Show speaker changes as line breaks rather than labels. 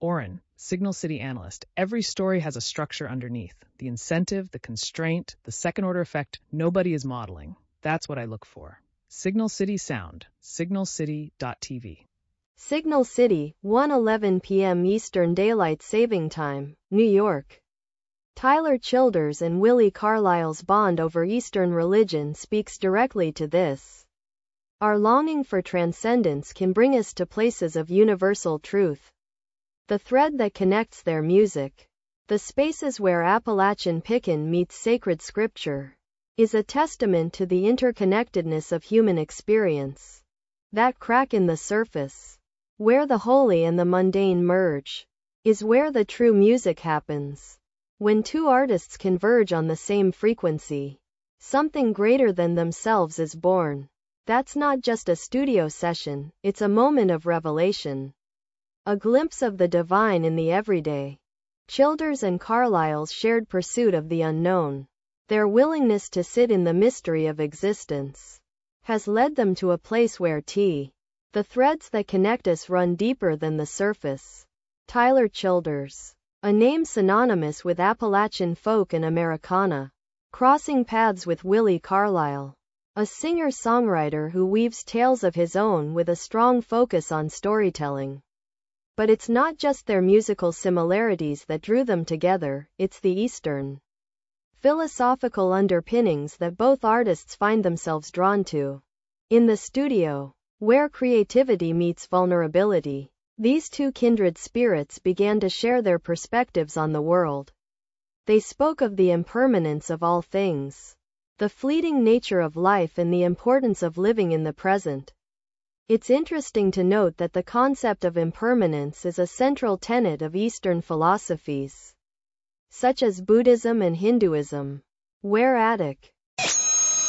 Oren, Signal City analyst. Every story has a structure underneath. The incentive, the constraint, the second-order effect nobody is modeling. That's what I look for. Signal City Sound, signalcity.tv.
Signal City, 1:11 p.m. Eastern Daylight Saving Time, New York. Tyler Childers and Willie Carlisle's bond over Eastern religion speaks directly to this. Our longing for transcendence can bring us to places of universal truth. The thread that connects their music, the spaces where Appalachian Pickin meets sacred scripture, is a testament to the interconnectedness of human experience. That crack in the surface, where the holy and the mundane merge, is where the true music happens. When two artists converge on the same frequency, something greater than themselves is born. That's not just a studio session, it's a moment of revelation. A glimpse of the divine in the everyday. Childers and Carlisle's shared pursuit of the unknown, their willingness to sit in the mystery of existence, has led them to a place where the threads that connect us run deeper than the surface. Tyler Childers, a name synonymous with Appalachian folk and Americana, crossing paths with Willie Carlisle, a singer-songwriter who weaves tales of his own with a strong focus on storytelling. But it's not just their musical similarities that drew them together, it's the Eastern philosophical underpinnings that both artists find themselves drawn to. In the studio, where creativity meets vulnerability, these two kindred spirits began to share their perspectives on the world. They spoke of the impermanence of all things, the fleeting nature of life, and the importance of living in the present. It's interesting to note that the concept of impermanence is a central tenet of Eastern philosophies, such as Buddhism and Hinduism, where Attic